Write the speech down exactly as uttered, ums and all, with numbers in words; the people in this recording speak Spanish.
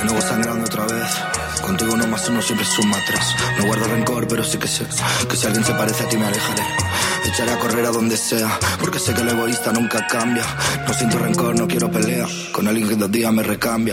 De nuevo sangrando otra vez. Contigo uno más uno siempre suma tres. No guardo rencor, pero sí que sé que si alguien se parece a ti me alejaré. Echaré a correr a donde sea, porque sé que el egoísta nunca cambia. No siento rencor, no quiero pelea. Con alguien que dos días me recambia.